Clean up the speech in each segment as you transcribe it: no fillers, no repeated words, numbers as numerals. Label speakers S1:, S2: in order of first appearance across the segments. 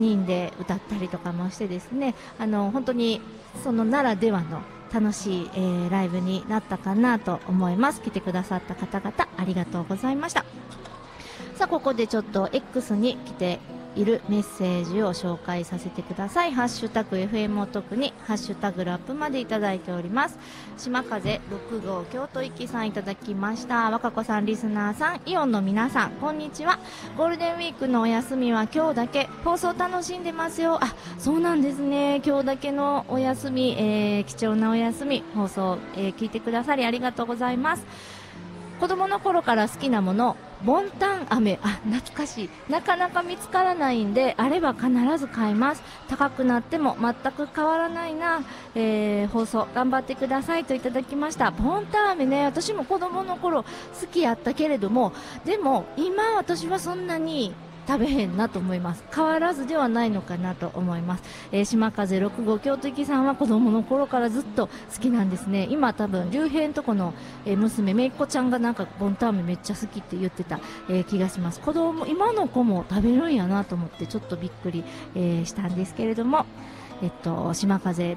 S1: 人で歌ったりとかもしてですね、本当にそのならではの楽しい、ライブになったかなと思います。来てくださった方々ありがとうございました。さあここでちょっと X に来ているメッセージを紹介させてください。ハッシュタグ FM お得にハッシュタグラップまでいただいております。島風6号京都行きさんいただきました。若子さん、リスナーさん、イオンの皆さん、こんにちは。ゴールデンウィークのお休みは今日だけ。放送楽しんでますよ。あ、そうなんですね。今日だけのお休み、貴重なお休み放送、聞いてくださりありがとうございます。子供の頃から好きなもの、ボンタン飴、懐かしい。なかなか見つからないんで、あれば必ず買います。高くなっても全く変わらないな。放送頑張ってくださいといただきました。ボンタン飴ね、私も子供の頃好きやったけれども、でも今私はそんなに食べへんなと思います。変わらずではないのかなと思います。島風6号京都行きさんは子供の頃からずっと好きなんですね。今多分竜兵んとこの、娘めいっ子ちゃんがなんかボンタン飴めっちゃ好きって言ってた、気がします。子供今の子も食べるんやなと思ってちょっとびっくり、したんですけれども、島風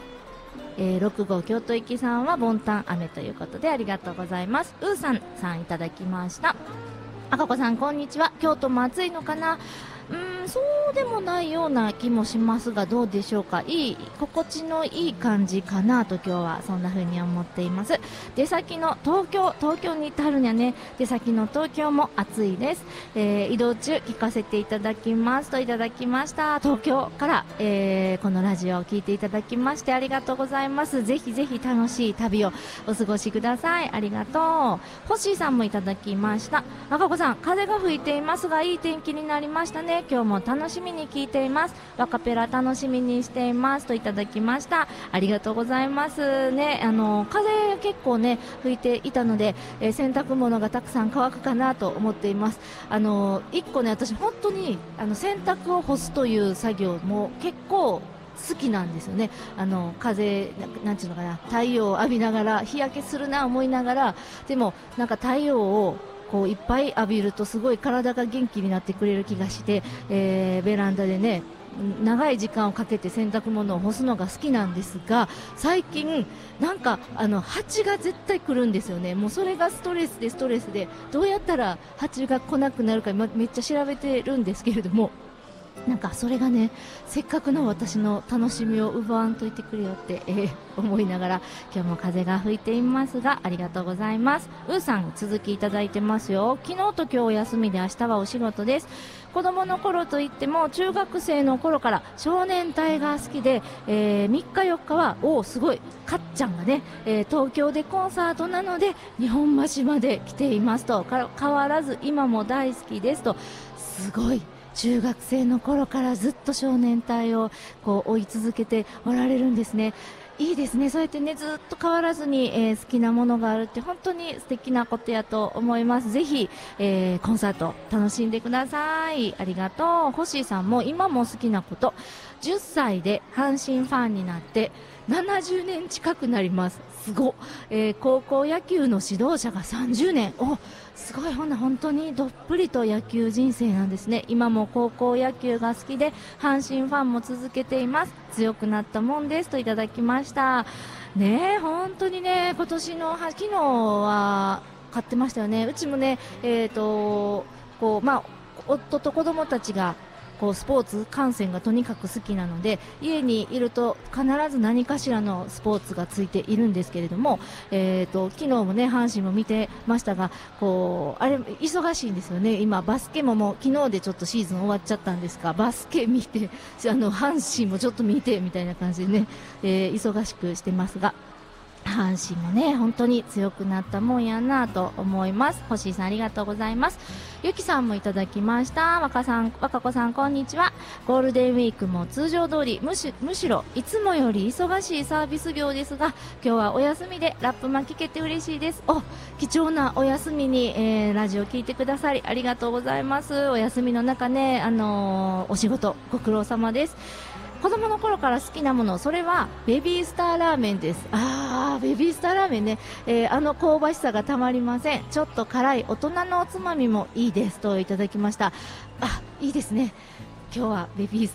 S1: 6号京都行きさんはボンタン飴ということでありがとうございます。うーさんさんいただきました。赤子さんこんにちは。京都も暑いのかな。そうでもないような気もしますがどうでしょうか。心地のいい感じかなと今日はそんな風に思っています。出先の東京に至るにはね、出先の東京も暑いです。移動中聞かせていただきますといただきました。東京から、このラジオを聞いていただきましてありがとうございます。ぜひぜひ楽しい旅をお過ごしください。ありがとう。星さんもいただきました。赤子さん、風が吹いていますがいい天気になりましたね。今日も楽しみに聞いています。若ペラ楽しみにしていますといただきました。ありがとうございますね。風結構ね吹いていたので、洗濯物がたくさん乾くかなと思っています。一個ね、私本当に洗濯を干すという作業も結構好きなんですよね。風なんていうのかな、太陽を浴びながら日焼けするな思いながら、でもなんか太陽をこういっぱい浴びるとすごい体が元気になってくれる気がして、ベランダでね長い時間をかけて洗濯物を干すのが好きなんですが、最近なんか蜂が絶対来るんですよね。もうそれがストレスでどうやったら蜂が来なくなるかめっちゃ調べてるんですけれども、なんかそれがね、せっかくの私の楽しみを奪わんといてくれよって、思いながら今日も風が吹いていますがありがとうございます。うーさん続きいただいてますよ。昨日と今日お休みで明日はお仕事です。子供の頃といっても中学生の頃から少年隊が好きで、3日4日はすごいかっちゃんがね、東京でコンサートなので日本橋まで来ていますと、変わらず今も大好きですと。すごい中学生の頃からずっと少年隊をこう追い続けておられるんですね。いいですね。そうやってねずっと変わらずに、好きなものがあるって本当に素敵なことやと思います。ぜひ、コンサート楽しんでください。ありがとう。星さんも今も好きなこと、10歳で阪神ファンになって70年近くなります。すご、高校野球の指導者が30年。すごい。本当にどっぷりと野球人生なんですね。今も高校野球が好きで阪神ファンも続けています。強くなったもんですといただきましたね。本当にね、今年の昨日は買ってましたよね。うちもね、夫と子供たちがスポーツ観戦がとにかく好きなので、家にいると必ず何かしらのスポーツがついているんですけれども、昨日もね阪神も見てましたが、あれ忙しいんですよね。今バスケももう昨日でちょっとシーズン終わっちゃったんですが、バスケ見て阪神もちょっと見てみたいな感じでね、忙しくしてますが、阪神もね本当に強くなったもんやなと思います。星井さんありがとうございます。ゆきさんもいただきました。若子さんこんにちは。ゴールデンウィークも通常通りむしろいつもより忙しいサービス業ですが、今日はお休みでラップも聞けて嬉しいです。貴重なお休みに、ラジオ聞いてくださりありがとうございます。お休みの中ね、お仕事ご苦労様です。子供の頃から好きなもの、それはベビースターラーメンです。ベビースターラーメンね、香ばしさがたまりません。ちょっと辛い大人のおつまみもいいですといただきました。いいですね。今日はベビース